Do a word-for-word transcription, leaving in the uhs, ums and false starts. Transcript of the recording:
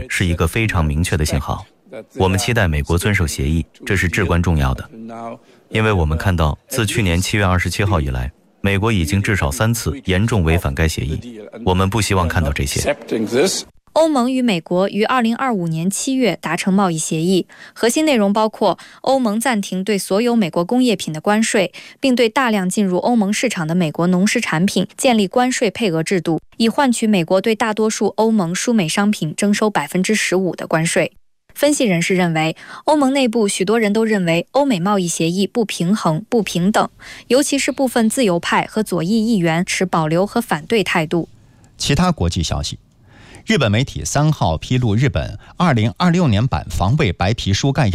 面是一个非常明确的信号。我们期待美国遵守协议，这是至关重要的。因为我们看到，自去年七月二十七号以来，美国已经至少三次严重违反该协议。我们不希望看到这些。 欧盟与美国于二零二五年七月达成贸易协议，核心内容包括欧盟暂停对所有美国工业品的关税，并对大量进入欧盟市场的美国农食产品建立关税配额制度，以换取美国对大多数欧盟输美商品征收 百分之十五 的关税。分析人士认为，欧盟内部许多人都认为欧美贸易协议不平衡、不平等，尤其是部分自由派和左翼议员持保留和反对态度。 其他国际消息，日本媒体三号披露日本二零二六年版防卫白皮书概要。